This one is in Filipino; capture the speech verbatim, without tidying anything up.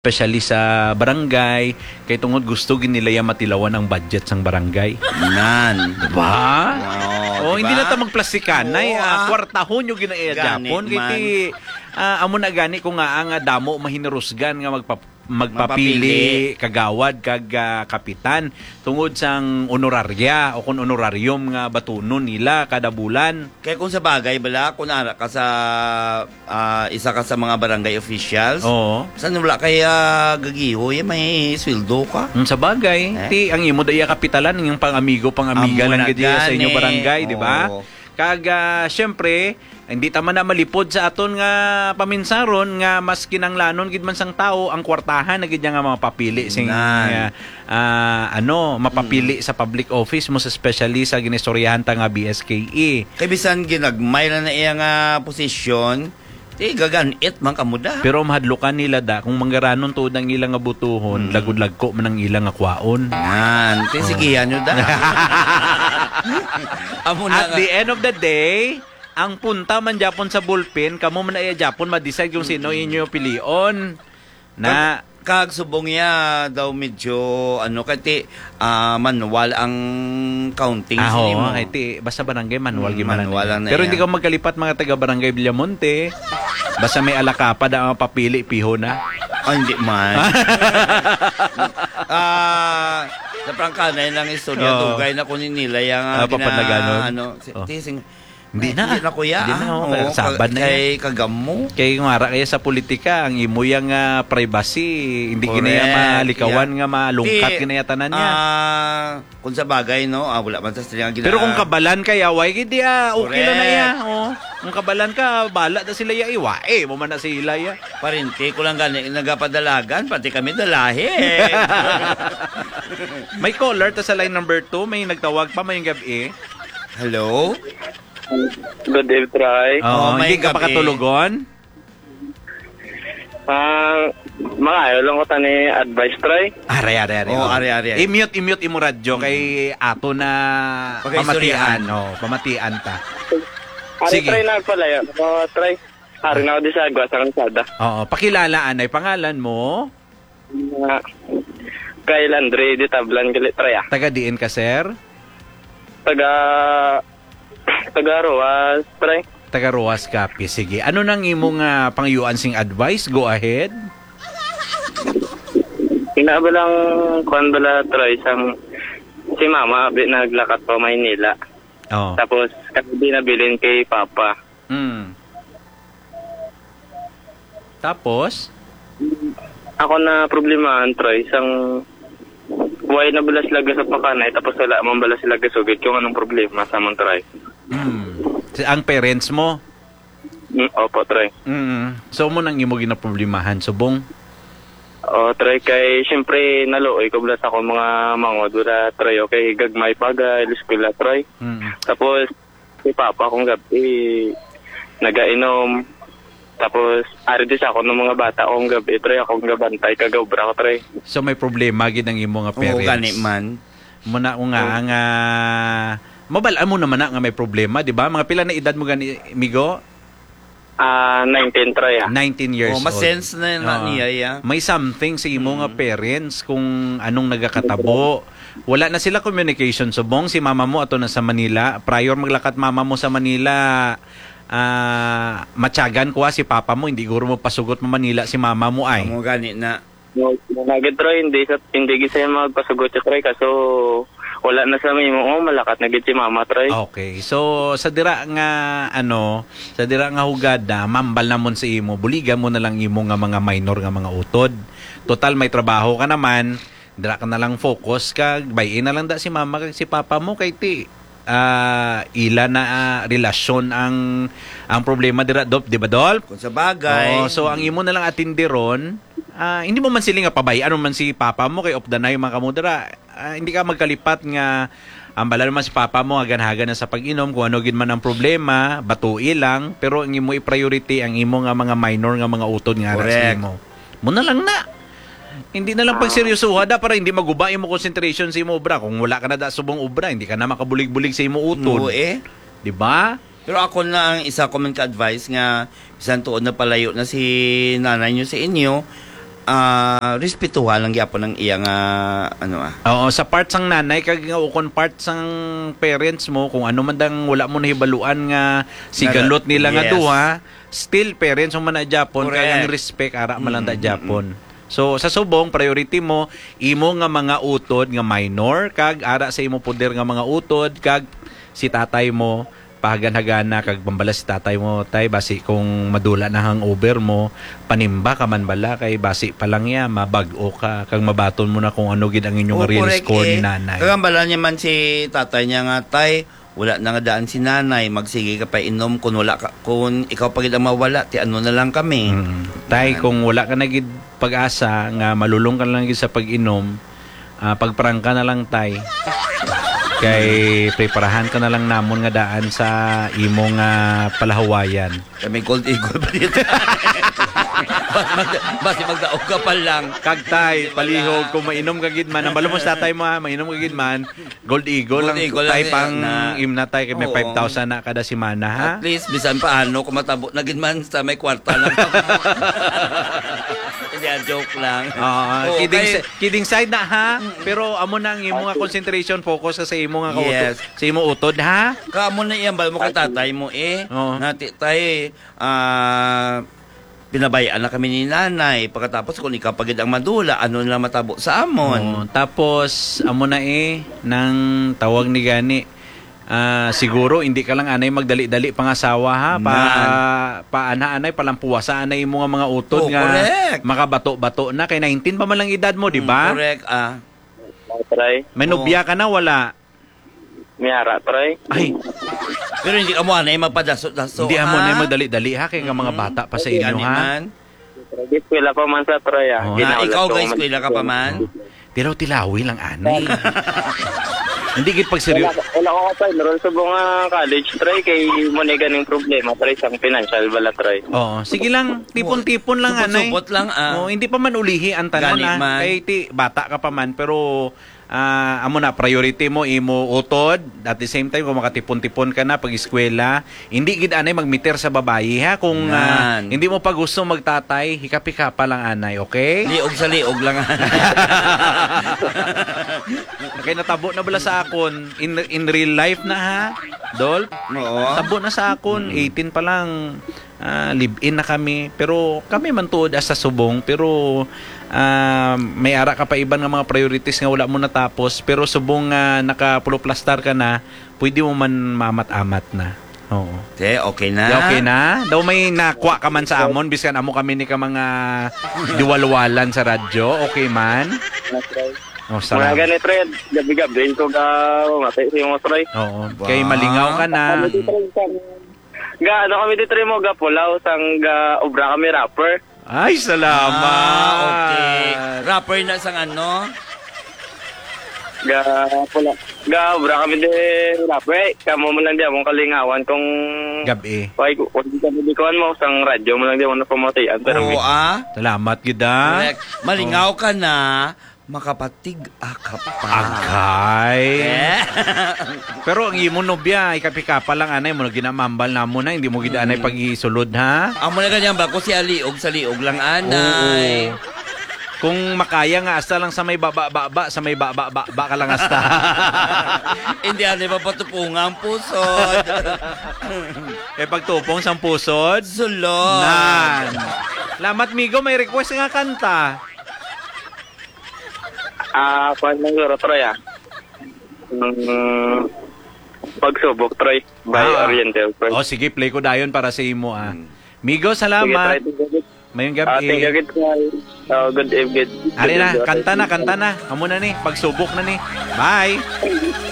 especially sa barangay kay tungod gusto gid nila ya matilawan ang budget sang barangay. Nan, diba? Oh, oh, diba? hindi na ta magplastikan nay Oo, uh, ah. kwartahon yung ginaya Japon kay ti uh, amo na gani ko nga ang uh, damo mahinarusgan nga magpa magpapili kagawad kag uh, kapitan tungod sang honorarya o kun honorarium nga batunon nila kada bulan. Kaya kung sa bagay bala kung ara ka sa uh, isa ka sa mga barangay officials, oo. Saan wala kaya gagiho ya may sweldo ka? Mm, sa bagay, eh? Ti ang imo daya kapitalan yung pang-amigo pang-amiga lang gid sa inyo barangay, di ba? Kag uh, syempre hindi tama na malipod sa aton nga paminsaron nga mas kinanglanon gid man sang tao ang kwartahan na gid nga mapapili sing uh, uh, ano mapapili mm. sa public office mo sa especially sa ginistoryahan ta nga B S K E. Kay bisan ginagmay na na iya nga posisyon, di gaganit man kamuda. Pero mahadlukan nila da kung manggaranon tuod ang ilang nga butuhon, mm. lagud-lagko man ang ilang nga kwaon. Yan, ti oh. Sigihan nyo da. At the end of the day, ang punta man Japon sa bullpen, kamo man ay Japon ma-decide kung sino inyo pilion na kag subong ya daw medyo ano kati uh, manual ang counting ah, sa nimo. Ah, kay basta barangay manual hmm, giman. Na pero yan. Hindi ka magkalipat mga taga barangay Villamonte. Basta may alakapa da ang papili piho na. Oh, hindi man. Ah, uh, sa prangkana lang istorya oh. Dugay na kunin nila yang uh, gina, ano, oh. tising Hindi na. Hindi na kuya. Hindi na. Oh, sabad na kay kagamo. Kay ngara kaya sa politika, ang imo yang uh, privacy, hindi ginaya malikawan yeah. nga malungkat ginaya tanan niya. Uh, kung sa bagay, no? Ah, wala man sa sila gina. Pero kung kabalan kay away, gidi ah, okay na na ya. Oh. Kung kabalan ka, bala na sila ya iwa. Eh, mo man na sila ya. Parinti ko lang gani nagapadalagan, pati kami dalahi. May caller ta sa line number two, may nagtawag pa mayong gabi. Hello? Good day, try. Oh, oh hindi ka pa katulugon? Ah, uh, mga ayaw lang ko tani advice, try. Ari, ari, ari. Oh, ari, ari. I-mute, i-mute imo radyo kay ato na pamatian. Oh, pamatian ta. Ari, try na pala yun. Oh, try. Ari na ako di sa agwa sa kansada. Oo, pakilala, anay. Pangalan mo? Uh, kay Landry, di tablan galit, try ah. Taga diin ka, sir? Taga... Taga Roas, try. Taga Roas Kapi. Sige. Ano nang imong uh, pangyuan sing advice? Go ahead. Ina ba lang kuan bala try sang si mama abi naglakat pa Maynila. Oh. Tapos kasi nabilin kay papa. Mm. Tapos ako na problemahan try sang why na balas laga sa pakanay tapos wala man balas laga sugid kung anong problema sa man try. Mm. Ang parents mo? Mm, opo, try. Mm. So mo nang imo ginaproblemahan subong? O, try kay syempre naluoy ko blas ako mga mangod wala try okay gagmay paga eskwela try. Mm. Tapos si papa kong gabi nagainom. Tapos ari dis ako ng mga bata akong gabi try akong gabantay kagawbra ko try. So may problema gid ang imo nga parents. Oo, gani man. Muna ko nga ang uh, mabalaan mo naman na nga may problema, di ba? Mga pila na edad mo gani, Migo? Ah, uh, nineteen try ah. nineteen years oh, old. Mas-sense na uh, niya ya. May something sa imo nga parents kung anong nagakatabo. Wala na sila communication subong si mama mo ato na sa Manila. Prior maglakat mama mo sa Manila, ah, uh, matyagan ko si papa mo, hindi guro mo pasugot mo Manila si mama mo ay. Amo gani na. No, nagit try hindi sa hindi gisa magpasugot sa try kaso wala na sa may mo oh, malakat na gid si mama try. Okay. So sa dira nga ano, sa dira nga hugada, mambal namon sa imo, buligan mo na lang imo nga mga minor nga mga utod. Total may trabaho ka naman, dira ka na lang focus ka, bayin na lang da si mama kag si papa mo kay ti uh, ila na uh, relasyon ang ang problema dira dop, di ba Dol? Kung sa bagay. Oh, so ang imo na lang atindi ron. Uh, hindi mo man sila nga pabay ano man si papa mo kay opdanay mga kamudra uh, hindi ka magkalipat nga ang bala naman si papa mo hagan-hagan na sa pag-inom kung ano gid man ang problema batui lang pero ang imo i-priority ang imo nga mga minor nga mga utod nga sa imo mo na lang na hindi na lang pagseryosoha da para hindi maguba imo concentration sa imo obra kung wala ka na da subong obra hindi ka na makabulig-bulig sa imo utod no, eh. di ba? Pero ako na ang isa ko man ka-advice nga bisan tuod na palayo na si nanay nyo sa inyo. ah respetuhan lang gyapon ng iyang ah, ano ah. Oo, sa part sang nanay kag nga ukon part sang parents mo kung ano man dang wala mo nahibaluan nga sigalot nila nga Yes. duha, still parents mo man na Japon Correct. kaya ang respect ara man lang da Mm, Japon. So sa subong priority mo imo nga mga utod nga minor kag ara sa imo poder nga mga utod kag si tatay mo pahagan-hagana kag pambala si tatay mo tay basi kung madula na hangover mo panimba ka man bala kay basi pa lang ya mabag-o ka kag mabaton mo na kung ano gid ang inyong Oh, real correct, score eh. ni nanay. Kagambala niya man si tatay niya nga, tay, wala na nga daan si nanay, magsige ka pa inom kung wala ka, kung ikaw pa gid ang mawala, ti ano na lang kami. Mm. Tay kung wala ka na gid pag-asa nga malulong ka lang gid sa pag-inom, ah, pagprangka na lang tay. Kay preparahan ka na lang namon nga daan sa imong nga palahawayan. Kami gold eagle pa dito. Basi magdaog ka pa lang. Kagtay, palihog, kung mainom ka gid man, ang balumos tatay mo ha, mainom ka gid man, Gold Eagle Gold lang, Eagle tay lang pang na- imna tay, kay may Oo. five thousand na kada simana ha. At least, bisan paano, kung matabo na gid man sa may kwarta lang. Hindi, ah, joke lang. Oo, Oo, kidding, kay- si- kidding side na ha, pero amo na ang imo nga concentration, focus ka sa imo nga kautod, Yes. sa imo utod ha. Kaamo na iyang bal mo kay tatay mo eh. Oo. Nati tay ah pinabayaan na kami ni nanay. Pagkatapos kung ikaw pagid ang madula, ano na matabo sa Oo, amon? tapos amo na eh nang tawag ni gani. Ah, siguro hindi ka lang anay magdali-dali pangasawa ha pa paana-anay palampuwasa anay mo nga mga utod Oh, nga correct. makabato-bato na kay nineteen pa man lang edad mo, di ba? Mm, correct ah. Try. May nobya ka na wala? Miyara, try. Ay, Pero hindi ka mo anay magpadaso-daso. hindi amo ah. na magdali-dali ha kay nga mga bata pa sa inyo Gani ha. man. Eskwela pa man sa try ah. Oo. Na, Ginaulat ikaw ko guys, man. kuila ka pa man. Tilaw-tilawi lang anay. Hindi gid pag seryo. Wala, wala ko ka pa. Naroon sa bunga college try kay mo ni ganing problema. Try sang financial bala try. Oo, sige lang, tipon-tipon lang anay. Supot-supot lang ah. Oh, hindi pa man ulihi ang tanan Gani na. man. Kay ti bata ka pa man pero ah, amo na priority mo imo utod at the same time kung makatipon-tipon ka na pag eskwela, hindi gid anay magmeter sa babayi ha kung ah, Yan. hindi mo pa gusto magtatay, hikapika pa lang anay, okay? Liog sa liog lang. Kay natabo na bala sa akon in in real life na ha. Dol, Oo. tabo na sa akon, eighteen pa lang. ah, live-in na kami. Pero kami man tuod as sa subong. Pero ah, may ara ka pa iban nga mga priorities nga wala mo natapos. Pero subong nga nakapuloplastar ka na, pwede mo man mamat-amat na. Oo. Okay, okay na. Di okay na? Daw may nakwa ka man sa amon, biskan amo kami ni ka mga diwalwalan sa radyo. Okay man? Oh, Mga salamat. ganit try. Gabi-gabi ko ga matay si mo try. Oo. Kay malingaw ka na. Kami di try sang- Ga ano kami di try mo ga pulaw sang ga obra kami rapper. Ay, salamat. Ah, okay. Rapper na sang ano? Ga pula. Ga obra kami di rapper. Eh, Kamo mo lang di among kalingawan kung Gabi. Why, kung di kami di kuhan mo sang radyo mo lang di mo na pamatayan. Pero Oo ah. Salamat gida. Correct. Malingaw ka na, makapatig ka pa. Agay. Eh? Pero ang imo nobya, ikapika pa lang anay mo ginamambal na mo na, hindi mo gida anay pag isulod ha. Amo na ganyan ba? Kung si Aliog, sa liog lang anay. Oo. Kung makaya nga asta lang sa may baba baba sa may baba baba ka lang asta. Hindi anay papatupunga ang pusod. Kay pagtupong sang pusod. Sulod. Nan. Lamat Migo, may request nga kanta. ah, kuhan lang siguro try ah. Mm, pagsubok try by Ah. Oriental Press. Oh, sige, play ko dayon para sa imo ah. Migo, Sige, salamat. try to get it. Mayong Ah, thank you, gabi. good try. Oh, good evening. Good Ari na, evening. kanta na, kanta na. Amo na ni, pagsubok na ni. Bye.